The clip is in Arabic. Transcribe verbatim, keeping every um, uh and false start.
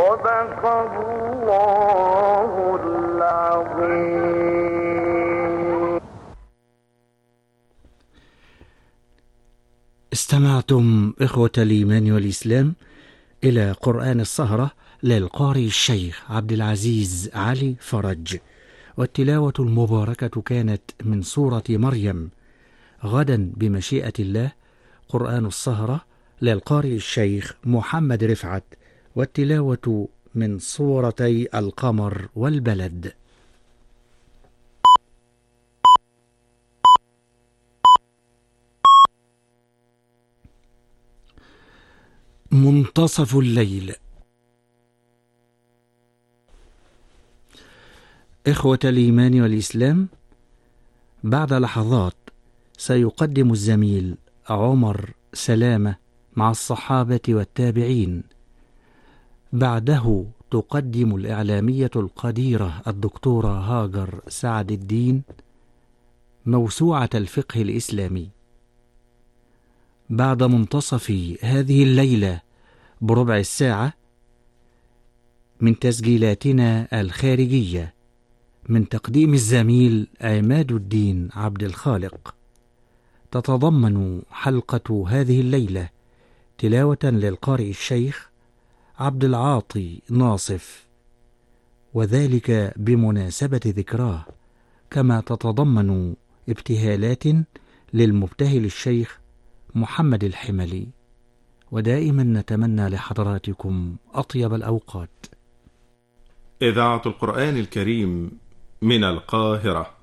صدق الله العظيم. استمعتم إخوة الإيمان والإسلام إلى قرآن السهرة للقارئ الشيخ عبد العزيز علي فرج، والتلاوة المباركة كانت من سورة مريم. غدا بمشيئة الله قرآن السهرة للقارئ الشيخ محمد رفعت، والتلاوة من سورتي القمر والبلد. منتصف الليل. إخوة الإيمان والإسلام، بعد لحظات سيقدم الزميل عمر سلامة مع الصحابة والتابعين. بعده تقدم الإعلامية القديرة الدكتورة هاجر سعد الدين موسوعة الفقه الإسلامي. بعد منتصف هذه الليلة بربع الساعة من تسجيلاتنا الخارجية من تقديم الزميل عماد الدين عبد الخالق، تتضمن حلقة هذه الليلة تلاوة للقارئ الشيخ عبد العاطي ناصف، وذلك بمناسبة ذكراه، كما تتضمن ابتهالات للمبتهل الشيخ محمد الحملي. ودائما نتمنى لحضراتكم أطيب الأوقات. إذاعة القرآن الكريم من القاهرة.